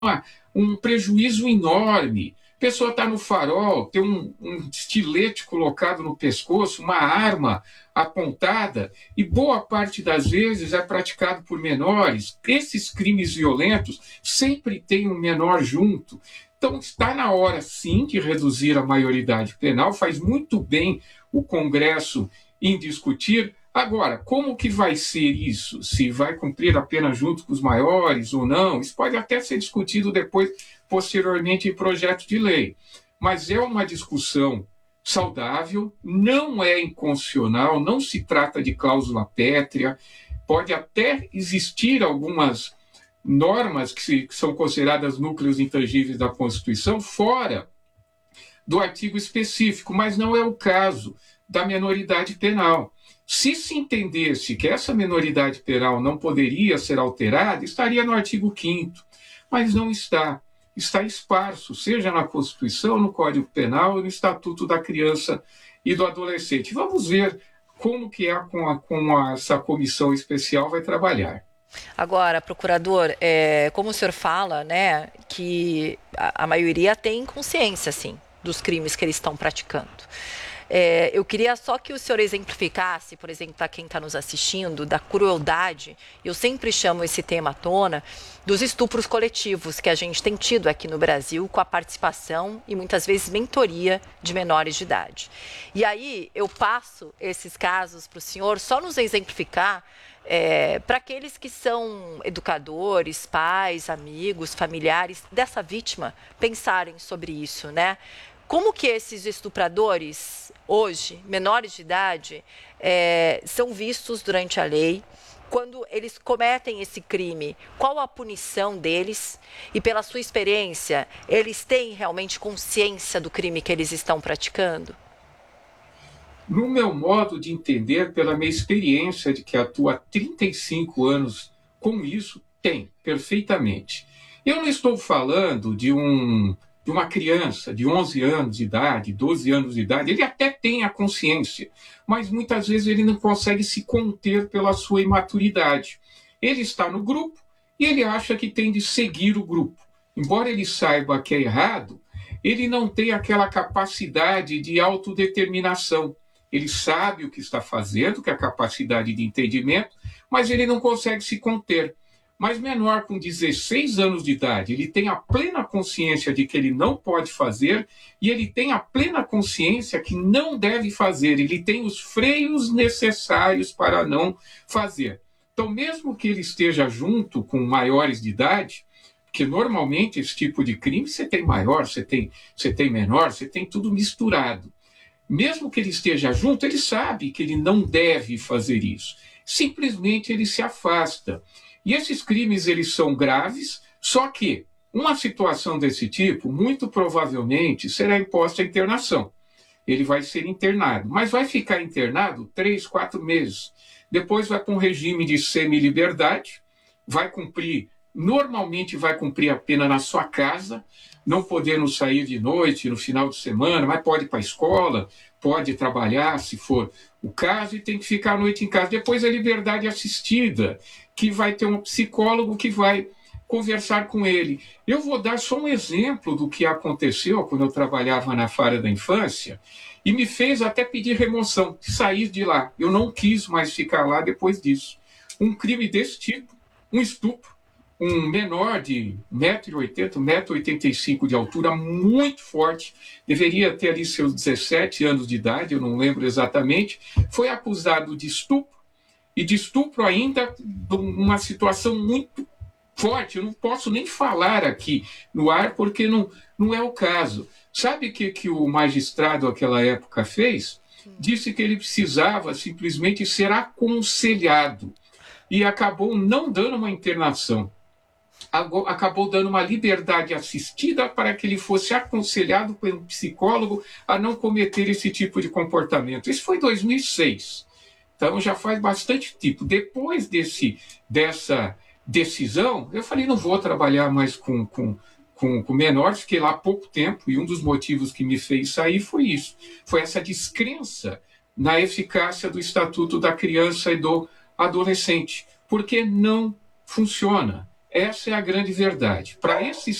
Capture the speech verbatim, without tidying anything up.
uma, um prejuízo enorme. A pessoa está no farol, tem um, um estilete colocado no pescoço, uma arma apontada, e boa parte das vezes é praticado por menores. Esses crimes violentos sempre tem um menor junto. Então, está na hora, sim, de reduzir a maioridade penal. Faz muito bem o Congresso em discutir. Agora, como que vai ser isso? Se vai cumprir a pena junto com os maiores ou não? Isso pode até ser discutido depois, posteriormente, em projeto de lei. Mas é uma discussão saudável, não é inconstitucional, não se trata de cláusula pétrea. Pode até existir algumas normas que, se, que são consideradas núcleos intangíveis da Constituição fora do artigo específico, mas não é o caso da menoridade penal. Se se entendesse que essa menoridade penal não poderia ser alterada, estaria no artigo quinto, mas não está. Está esparso, seja na Constituição, no Código Penal e no Estatuto da Criança e do Adolescente. Vamos ver como que é com, a, com a, essa comissão especial vai trabalhar. Agora, procurador, é, como o senhor fala, né, que a, a maioria tem consciência, sim, dos crimes que eles estão praticando. É, eu queria só que o senhor exemplificasse, por exemplo, para quem está nos assistindo, da crueldade, eu sempre chamo esse tema à tona, dos estupros coletivos que a gente tem tido aqui no Brasil com a participação e muitas vezes mentoria de menores de idade. E aí eu passo esses casos para o senhor só nos exemplificar é, para aqueles que são educadores, pais, amigos, familiares dessa vítima pensarem sobre isso, né? Como que esses estupradores, hoje, menores de idade, é, são vistos durante a lei? Quando eles cometem esse crime, qual a punição deles? E pela sua experiência, eles têm realmente consciência do crime que eles estão praticando? No meu modo de entender, pela minha experiência de que atuo há trinta e cinco anos com isso, tem, perfeitamente. Eu não estou falando de um... de uma criança de onze anos de idade, doze anos de idade, ele até tem a consciência, mas muitas vezes ele não consegue se conter pela sua imaturidade. Ele está no grupo e ele acha que tem de seguir o grupo. Embora ele saiba que é errado, ele não tem aquela capacidade de autodeterminação. Ele sabe o que está fazendo, que é a capacidade de entendimento, mas ele não consegue se conter. Mas menor com dezesseis anos de idade, ele tem a plena consciência de que ele não pode fazer e ele tem a plena consciência que não deve fazer, ele tem os freios necessários para não fazer. Então, mesmo que ele esteja junto com maiores de idade, porque normalmente esse tipo de crime você tem maior, você tem, você tem menor, você tem tudo misturado. Mesmo que ele esteja junto, ele sabe que ele não deve fazer isso. Simplesmente ele se afasta. E esses crimes, eles são graves, só que uma situação desse tipo, muito provavelmente, será imposta a internação. Ele vai ser internado, mas vai ficar internado três, quatro meses. Depois vai para um regime de semi-liberdade, vai cumprir, normalmente vai cumprir a pena na sua casa, não podendo sair de noite, no final de semana, mas pode ir para a escola, pode trabalhar, se for o caso, e tem que ficar a noite em casa. Depois a liberdade assistida, que vai ter um psicólogo que vai conversar com ele. Eu vou dar só um exemplo do que aconteceu quando eu trabalhava na Vara da Infância, e me fez até pedir remoção, sair de lá. Eu não quis mais ficar lá depois disso. Um crime desse tipo, um estupro, um menor de um metro e oitenta, um metro e oitenta e cinco de altura, muito forte, deveria ter ali seus dezessete anos de idade, eu não lembro exatamente, foi acusado de estupro, e de estupro ainda numa situação muito forte. Eu não posso nem falar aqui no ar, porque não, não é o caso. Sabe o que, que o magistrado naquela época fez? Disse que ele precisava simplesmente ser aconselhado, e acabou não dando uma internação. Acabou dando uma liberdade assistida para que ele fosse aconselhado pelo psicólogo a não cometer esse tipo de comportamento. Isso foi em dois mil e seis. Então já faz bastante tempo. Depois desse, dessa decisão, eu falei, não vou trabalhar mais com, com, com, com menores, fiquei lá há pouco tempo, e um dos motivos que me fez sair foi isso. Foi essa descrença na eficácia do Estatuto da Criança e do Adolescente, porque não funciona. Essa é a grande verdade. Para esses